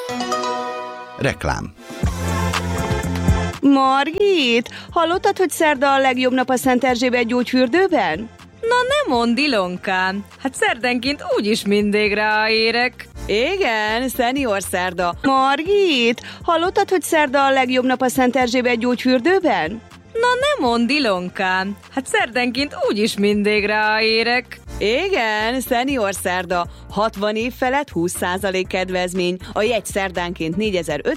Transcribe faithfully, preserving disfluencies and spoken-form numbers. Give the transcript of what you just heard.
Reklám. Margit, hallottad, hogy szerda a legjobb nap a Szent Erzsébet gyógyfürdőben? Na nem mondd, Ilonkám, hát szerdenként úgyis mindig ráérek. Igen, szenior szerda. Margit, hallottad, hogy szerda a legjobb nap a Szent Erzsébet gyógyfürdőben? Na nem mondd, Ilonkám, hát szerdenként úgyis mindig ráérek. Igen, szenior szerda. hatvan év felett húsz százalék kedvezmény. A jegy szerdánként négyezer-ötszáz